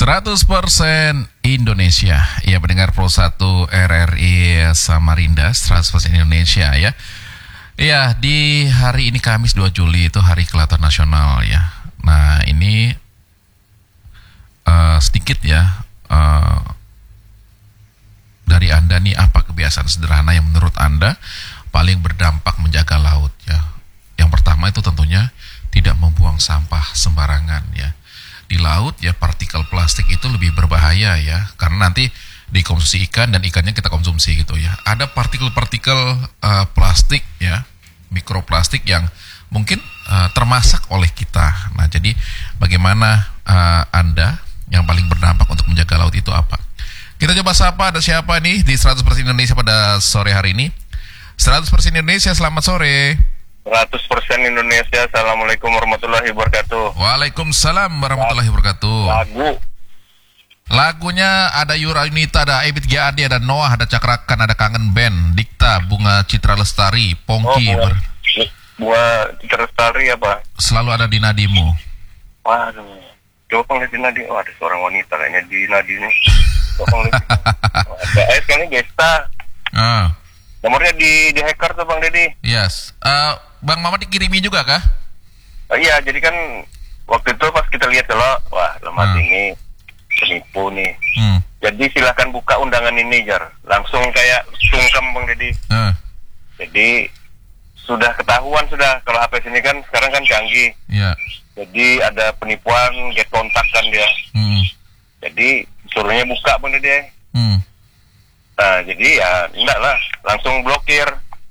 100% Indonesia. Ya, pendengar Pro 1 RRI Samarinda, 100% Indonesia ya. Ya, di hari ini Kamis 2 Juli itu Hari Kelautan Nasional ya. Nah, ini sedikit ya dari Anda nih, apa kebiasaan sederhana yang menurut Anda paling berdampak menjaga laut ya. Yang pertama itu tentunya tidak membuang sampah sembarangan ya. Di laut ya, partikel plastik itu lebih berbahaya ya, karena nanti dikonsumsi ikan dan ikannya kita konsumsi gitu ya. Ada partikel-partikel plastik ya, mikroplastik yang mungkin termasak oleh kita. Nah, jadi bagaimana Anda yang paling berdampak untuk menjaga laut itu apa? Kita coba sapa, ada siapa nih di 100% Indonesia pada sore hari ini? 100% Indonesia, selamat sore. 100% Indonesia, Assalamualaikum warahmatullahi wabarakatuh. Waalaikumsalam warahmatullahi wabarakatuh. Lagunya ada Yura Yunita, ada Ebit G. Adi, ada Noah, ada Cakrakan, ada Kangen Band, Dikta, Bunga Citra Lestari, Pongki. Bunga Citra Lestari apa? Selalu ada di nadimu. Waduh, coba panggil di nadi. Oh, ada seorang wanita kayaknya di nadi nih. Coba panggil. Ada sekarang Gesta. Nomornya di hacker tuh Bang Deddy. Yes. Bang Mama dikirimi juga kah? Iya, jadi kan waktu itu pas kita lihat kalau wah lemah ini penipu nih. Jadi silahkan buka undangan ini Jar. Langsung kayak sungkem Bang Deddy. Jadi sudah ketahuan sudah kalau HP sini kan sekarang kan canggih. Iya. Jadi ada penipuan, get kontak kan dia. Jadi suruhnya buka Bang Deddy. Nah, jadi ya enggak lah, langsung blokir.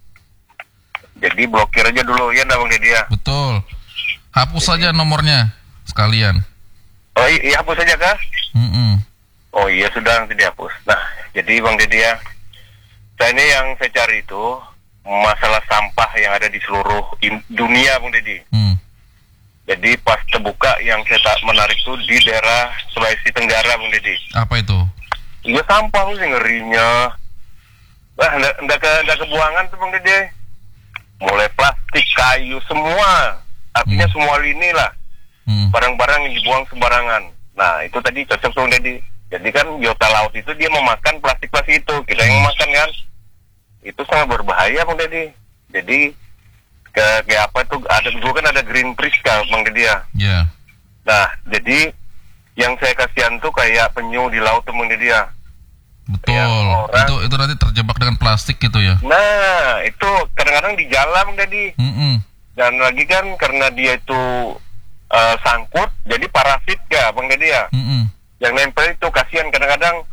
Jadi blokir aja dulu ya Bang Deddy ya. Betul. Hapus saja nomornya sekalian. Oh iya, hapus saja kah? Oh iya, sudah nanti dihapus. Nah, jadi Bang Deddy ya, saya ini yang saya cari itu masalah sampah yang ada di seluruh dunia Bang Deddy. Jadi pas terbuka yang saya menarik itu di daerah Sulawesi Tenggara Bang Deddy. Apa itu? Iya, sampah sih ngerinya. Wah, enggak kebuangan tuh Bang Deddy. Mulai plastik, kayu, semua. Artinya semua lini lah. Barang-barang yang dibuang sembarangan. Nah, itu tadi cocok Bang Deddy. Jadi kan biota laut itu dia memakan plastik-plastik itu. Kita yang makan kan. Itu sangat berbahaya Bang Deddy. Jadi kayak apa itu, ada dulu kan ada Green Priska Bang Deddy ya. Yeah. Nah, jadi yang saya kasihan tuh kayak penyu di laut tuh Bang Deddy ya. Betul. Ya, itu nanti terjebak dengan plastik gitu ya. Nah, itu kadang-kadang di jalan Bang Deddy. Dan lagi kan karena dia itu sangkut, jadi parasit ya Bang Deddy ya. Yang nempel itu kasihan kadang-kadang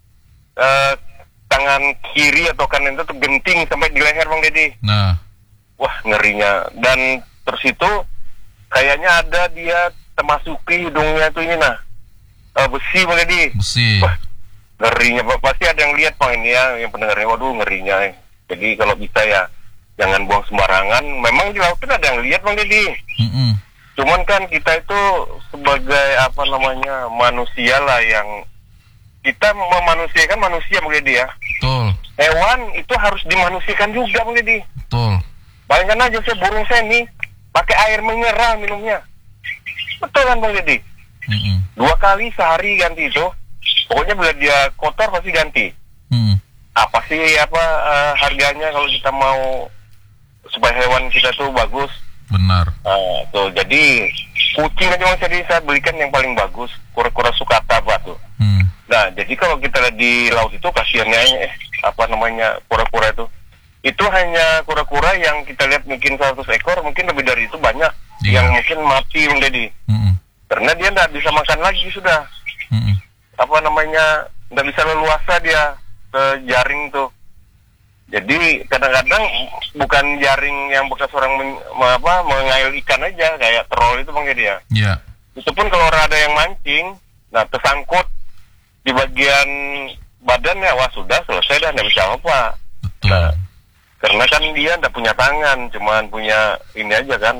tangan kiri atau kanan itu genting sampai di leher Bang Deddy. Nah, wah ngerinya. Dan terus itu kayaknya ada dia termasuki hidungnya tuh ini besi Bang Deddy. Besi. Wah, ngerinya, pasti ada yang lihat Bang ini ya, yang pendengarnya, waduh ngerinya. Jadi kalau bisa ya jangan buang sembarangan. Memang di laut kan ada yang lihat Bang Deddy. Cuman kan kita itu sebagai apa namanya manusia lah, yang kita memanusiakan manusia Bang Deddy ya. Betul. Hewan itu harus dimanusiakan juga Bang Deddy. Betul. Bayangkan aja burung saya nih pakai air mineral minumnya. Betul kan Bang Deddy? 2 kali sehari ganti itu. Pokoknya bila dia kotor pasti ganti. Apa sih harganya kalau kita mau supaya hewan kita tuh bagus? Benar. Tuh jadi kucing aja Bang Deddy saya belikan yang paling bagus, kura-kura sukata tuh. Nah, jadi kalau kita lihat di laut itu kasihannya kura-kura itu hanya kura-kura yang kita lihat mungkin 100 ekor, mungkin lebih dari itu banyak yang mungkin mati Bang Deddy. Karena dia nggak bisa makan lagi sudah. Nggak bisa leluasa dia ke jaring tuh. Jadi kadang-kadang bukan jaring yang bekas orang mengail ikan aja kayak troll itu Bang Deddy ya. Iya. Itu pun kalau ada yang mancing, nah tersangkut di bagian badannya, wah sudah selesai dah, nggak bisa apa. Betul. Nah, karena kan dia nggak punya tangan, cuman punya ini aja kan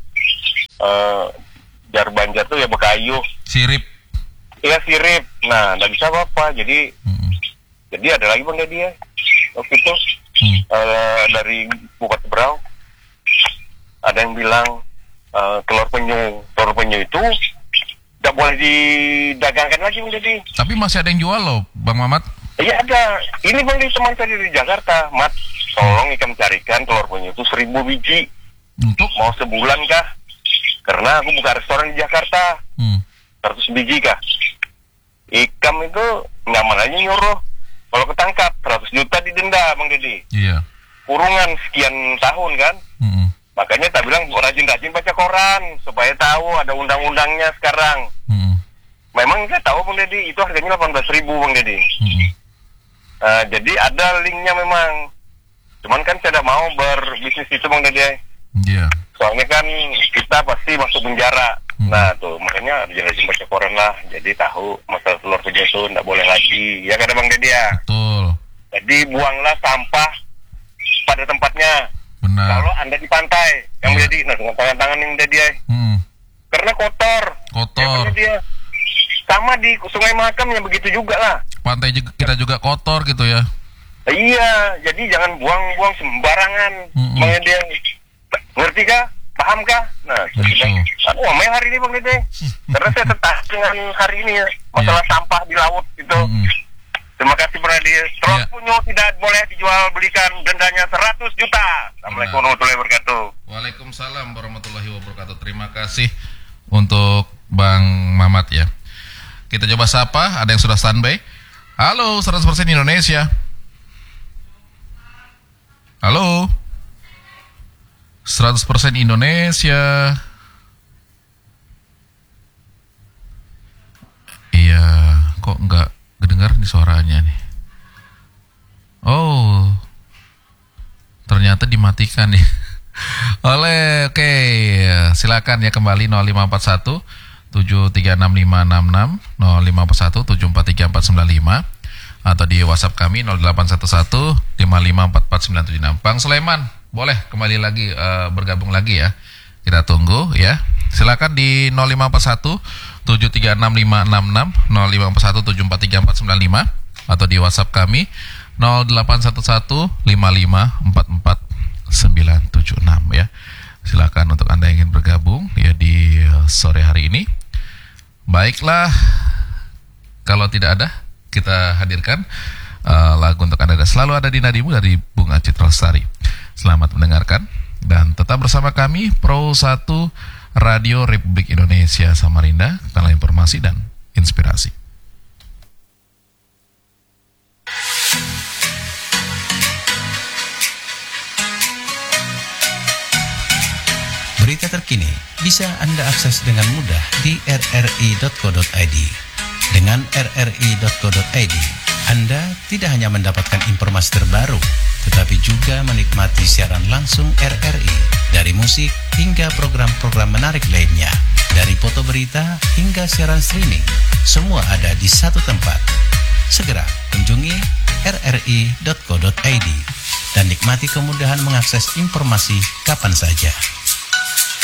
jar banjar tuh ya bekayu. Sirip. Iya sirip. Nah, nggak bisa apa-apa. Jadi ada lagi Bang Deddy ya. Waktu itu dari Bupati Berau ada yang bilang telur penyu itu nggak boleh didagangkan lagi Bang Deddy. Tapi masih ada yang jual loh Bang Mamat. Iya ada. Ini Bang Deddy teman saya di Jakarta. Mat, tolong ikan carikan telur penyu itu 1.000 biji. Untuk? Mau sebulan kah? Karena aku buka restoran di Jakarta. 100 biji kah? Ikam itu nyaman aja nyuruh. Kalau ketangkap 100 juta didenda Bang Deddy. Iya. Kurungan sekian tahun kan. Makanya tak bilang rajin-rajin baca koran supaya tahu ada undang-undangnya sekarang. Memang nggak tahu Bang Deddy, itu harganya 18.000 Bang Deddy. Jadi ada linknya memang. Cuman kan saya tidak mau berbisnis itu Bang Deddy. Iya. Soalnya kan kita pasti masuk penjara. Nah tuh makanya rajin-rajin baca koran lah. Jadi tahu masalah telur penyu itu nggak boleh lagi. Ya kan Bang Deddy ya. Betul. Jadi buanglah sampah pada tempatnya. Benar. Kalau Anda di pantai yang menjadi, nah dengan tangan-tangan yang menjadi, karena kotor. Ya, dia. Sama di Sungai Mahakam yang begitu juga lah. Pantai juga, kita juga kotor gitu ya. Iya, jadi jangan buang-buang sembarangan. Dia ngerti kah? Paham kah? Nah, aku ngomel hari ini Bang Dede. Karena saya tertarik dengan hari ini ya, masalah sampah di laut itu. Terima kasih Bang Adi. Telur penyu tidak boleh dijual belikan, dendanya 100 juta. Assalamualaikum warahmatullahi wabarakatuh. Waalaikumsalam warahmatullahi wabarakatuh. Terima kasih untuk Bang Mamat ya. Kita coba sapa, ada yang sudah standby. Halo, 100% Indonesia. Halo. 100% Indonesia. Iya, kok enggak kedengar nih suaranya nih. Oh, ternyata dimatikan ya. Oke, silakan ya kembali 0541 736566 0541 743495 atau di WhatsApp kami 0811 554496. Bang Sulaiman, boleh kembali lagi bergabung lagi ya. Kita tunggu ya. Silakan di 0541 736566 0541 743495 atau di WhatsApp kami 0811 554496 ya. Silakan untuk Anda yang ingin bergabung ya di sore hari ini. Baiklah, kalau tidak ada, kita hadirkan lagu untuk Anda. Selalu ada di nadimu dari Bunga Citra Lestari. Selamat mendengarkan dan tetap bersama kami Pro 1 Radio Republik Indonesia Samarinda, kanal informasi dan inspirasi. Berita terkini bisa Anda akses dengan mudah di rri.co.id. Dengan rri.co.id, Anda tidak hanya mendapatkan informasi terbaru, tetapi juga menikmati siaran langsung RRI dari musik hingga program-program menarik lainnya. Dari foto berita hingga siaran streaming, semua ada di satu tempat. Segera kunjungi rri.co.id dan nikmati kemudahan mengakses informasi kapan saja.